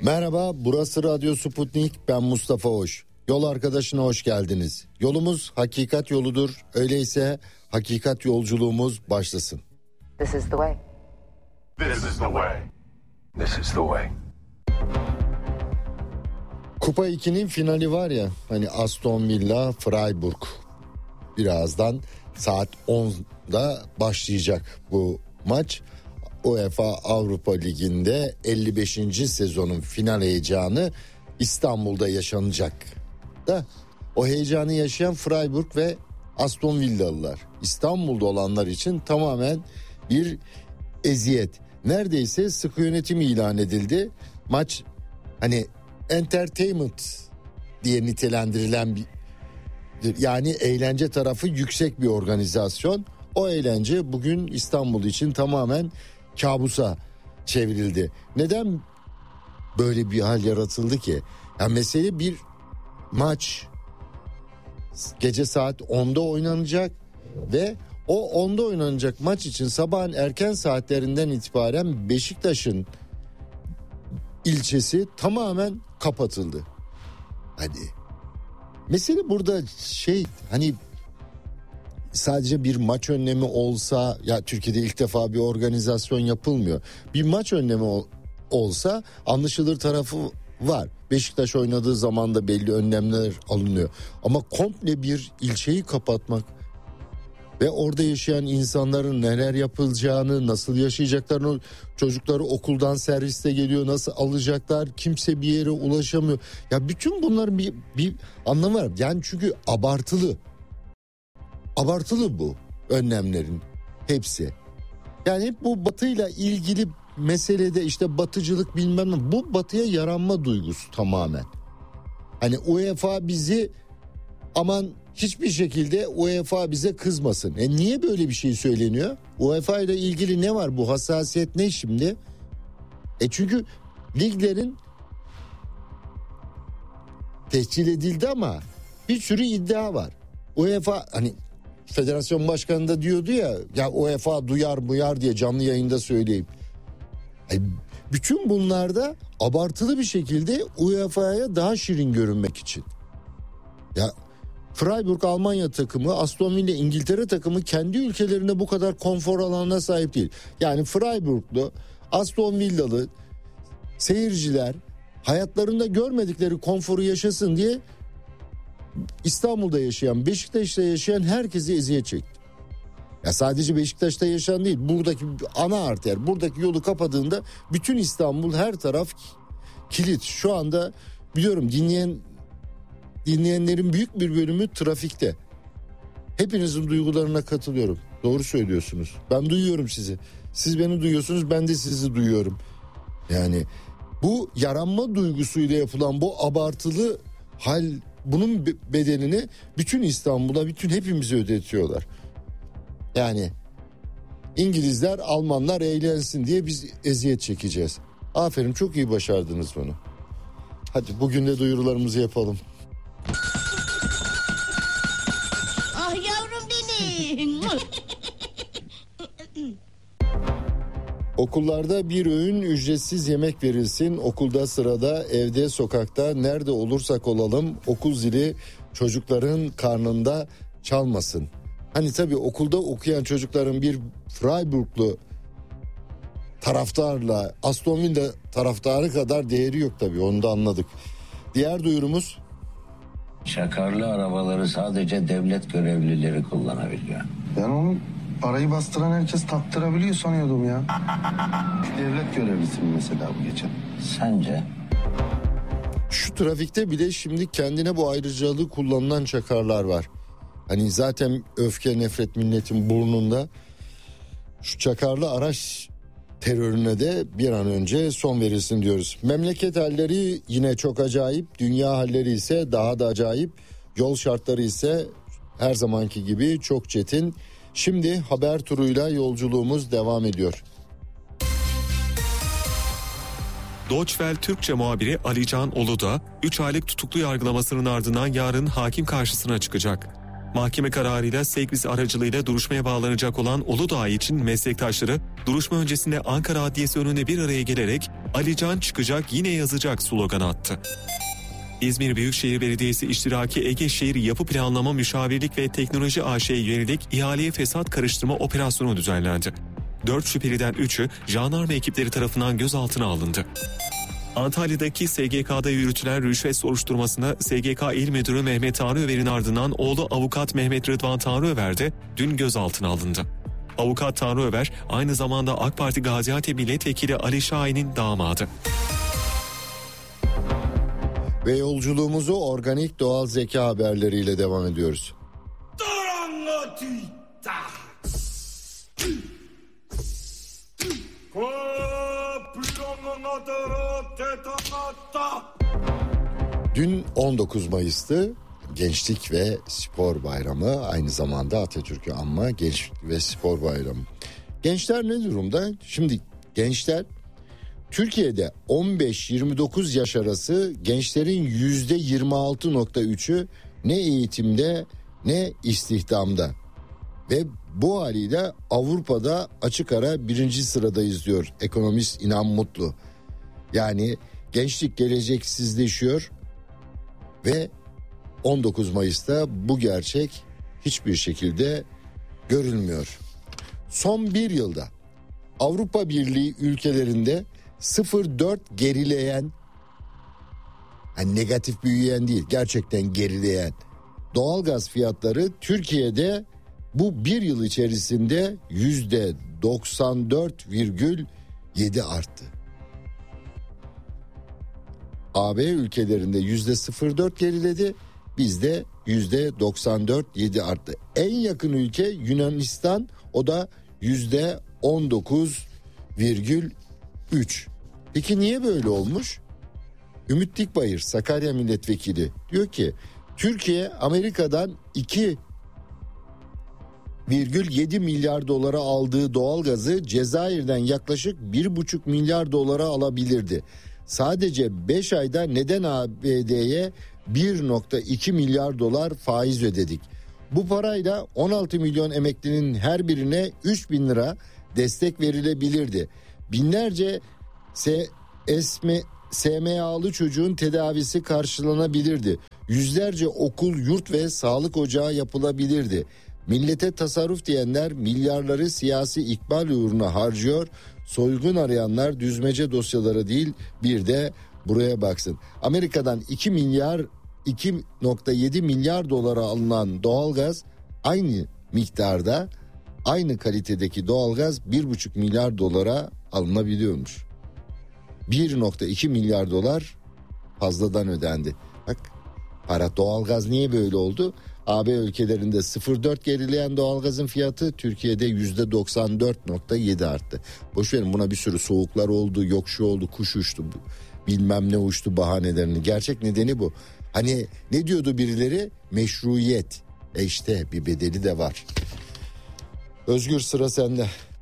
Merhaba, burası Radyo Sputnik, ben Mustafa Hoş. Yol arkadaşına hoş geldiniz. Yolumuz hakikat yoludur. Öyleyse hakikat yolculuğumuz başlasın. This is the way. This is the way. This is the way. Kupa 2'nin finali var ya, hani Aston Villa Freiburg. Birazdan saat 10'da başlayacak bu maç. UEFA Avrupa Ligi'nde 55. sezonun final heyecanı İstanbul'da yaşanacak. Da o heyecanı yaşayan Freiburg ve Aston Villalılar. İstanbul'da olanlar için tamamen bir eziyet. Neredeyse sıkı yönetim ilan edildi. Maç hani entertainment diye nitelendirilen bir, yani eğlence tarafı yüksek bir organizasyon. O eğlence bugün İstanbul için tamamen kabusa çevrildi. Neden böyle bir hal yaratıldı ki? Yani mesele bir maç gece saat 10'da oynanacak ve o 10'da oynanacak maç için sabahın erken saatlerinden itibaren Beşiktaş'ın ilçesi tamamen kapatıldı. Hani mesele burada hani sadece bir maç önlemi olsa, ya Türkiye'de ilk defa bir organizasyon yapılmıyor. Bir maç önlemi olsa anlaşılır tarafı var. Beşiktaş oynadığı zaman da belli önlemler alınıyor. Ama komple bir ilçeyi kapatmak ve orada yaşayan insanların neler yapılacağını, nasıl yaşayacaklarını, çocukları okuldan serviste geliyor, nasıl alacaklar, kimse bir yere ulaşamıyor. Ya bütün bunların bir anlamı var. Yani çünkü abartılı bu önlemlerin hepsi. Yani hep bu batıyla ilgili meselede işte batıcılık bilmem ne, bu batıya yaranma duygusu tamamen. Hani UEFA bizi aman hiçbir şekilde UEFA bize kızmasın. Niye böyle bir şey söyleniyor? UEFA ile ilgili ne var, bu hassasiyet ne şimdi? Çünkü liglerin tescil edildi ama bir sürü iddia var. UEFA hani federasyon başkanı da diyordu ya UEFA duyar diye canlı yayında söyleyeyim. Bütün bunlarda abartılı bir şekilde UEFA'ya daha şirin görünmek için. Ya Freiburg Almanya takımı, Aston Villa İngiltere takımı kendi ülkelerinde bu kadar konfor alanına sahip değil. Yani Freiburglu, Aston Villalı seyirciler hayatlarında görmedikleri konforu yaşasın diye İstanbul'da yaşayan, Beşiktaş'ta yaşayan herkese eziyet çekti. Ya sadece Beşiktaş'ta yaşayan değil, buradaki ana arter, buradaki yolu kapadığında bütün İstanbul, her taraf kilit. Şu anda biliyorum dinleyenlerin büyük bir bölümü trafikte. Hepinizin duygularına katılıyorum. Doğru söylüyorsunuz. Ben duyuyorum sizi. Siz beni duyuyorsunuz, ben de sizi duyuyorum. Yani bu yaranma duygusuyla yapılan bu abartılı hal, bunun bedelini bütün İstanbul'a, bütün hepimize ödetiyorlar. Yani İngilizler, Almanlar eğlensin diye biz eziyet çekeceğiz. Aferin, çok iyi başardınız bunu. Hadi bugün de duyurularımızı yapalım. Ah yavrum benim. Okullarda bir öğün ücretsiz yemek verilsin. Okulda, sırada, evde, sokakta, nerede olursak olalım okul zili çocukların karnında çalmasın. Hani tabii okulda okuyan çocukların bir Freiburglu taraftarla Aston Villa taraftarı kadar değeri yok tabii, onu da anladık. Diğer duyurumuz: Çakarlı arabaları sadece devlet görevlileri kullanabiliyor. Ben onu parayı bastıran herkes taktırabiliyor sanıyordum ya. Devlet görevlisi mi mesela bu geçen? Sence? Şu trafikte bile şimdi kendine bu ayrıcalığı kullanılan çakarlar var. Hani zaten öfke, nefret milletin burnunda. Şu çakarlı araç terörüne de bir an önce son verilsin diyoruz. Memleket halleri yine çok acayip, dünya halleri ise daha da acayip, yol şartları ise her zamanki gibi çok çetin. Şimdi haber turuyla yolculuğumuz devam ediyor. Deutsche Welle Türkçe muhabiri Ali Can Uludağ, 3 aylık tutuklu yargılamasının ardından yarın hakim karşısına çıkacak. Mahkeme kararıyla Segvis aracılığıyla duruşmaya bağlanacak olan Uludağ için meslektaşları duruşma öncesinde Ankara Adliyesi önünde bir araya gelerek "Alican çıkacak, yine yazacak" sloganı attı. İzmir Büyükşehir Belediyesi İştiraki Ege Şehir Yapı Planlama Müşavirlik ve Teknoloji AŞ'ye yönelik ihaleye fesat karıştırma operasyonu düzenlendi. 4 şüpheliden 3'ü jandarma ekipleri tarafından gözaltına alındı. Antalya'daki SGK'da yürütülen rüşvet soruşturmasında SGK İl Müdürü Mehmet Tanrıöver'in ardından oğlu avukat Mehmet Rıdvan Tanrıöver de dün gözaltına alındı. Avukat Tanrıöver aynı zamanda AK Parti Gaziantep Milletvekili Ali Şahin'in damadı. Ve yolculuğumuzu organik doğal zeka haberleriyle devam ediyoruz. Dün 19 Mayıs'tı. Gençlik ve Spor Bayramı, aynı zamanda Atatürk'ü anma Gençlik ve Spor Bayramı. Gençler ne durumda? Şimdi gençler Türkiye'de 15-29 yaş arası gençlerin %26.3'ü ne eğitimde ne istihdamda. Ve bu haliyle Avrupa'da açık ara 1. sıradayız diyor ekonomist İnan Mutlu. Yani gençlik geleceksizleşiyor ve 19 Mayıs'ta bu gerçek hiçbir şekilde görülmüyor. Son bir yılda Avrupa Birliği ülkelerinde 0.4 gerileyen, hani negatif büyüyen değil, gerçekten gerileyen doğalgaz fiyatları Türkiye'de bu bir yıl içerisinde %94,7 arttı. AB ülkelerinde %0.4 geriledi, bizde %94,7 arttı. En yakın ülke Yunanistan, o da %19,3. Peki niye böyle olmuş? Ümit Dikbayır, Sakarya Milletvekili diyor ki Türkiye Amerika'dan 2,7 milyar dolara aldığı doğalgazı Cezayir'den yaklaşık 1,5 milyar dolara alabilirdi. Sadece 5 ayda neden ABD'ye 1,2 milyar dolar faiz ödedik? Bu parayla 16 milyon emeklinin her birine 3.000 lira destek verilebilirdi. Binlerce SMA'lı çocuğun tedavisi karşılanabilirdi. Yüzlerce okul, yurt ve sağlık ocağı yapılabilirdi. Millete tasarruf diyenler milyarları siyasi ikbal uğruna harcıyor. Soygun arayanlar düzmece dosyalara değil, bir de buraya baksın. Amerika'dan 2,7 milyar dolara alınan doğalgaz aynı miktarda, aynı kalitedeki doğalgaz 1,5 milyar dolara alınabiliyormuş. 1,2 milyar dolar fazladan ödendi. Bak, para, doğalgaz niye böyle oldu? AB ülkelerinde 0.4 gerileyen doğalgazın fiyatı Türkiye'de %94,7 arttı. Boşverin, buna bir sürü soğuklar oldu, yok şu oldu, kuş uçtu, bilmem ne uçtu bahanelerini. Gerçek nedeni bu. Hani ne diyordu birileri? Meşruiyet. İşte bir bedeli de var. Özgür, sıra sende.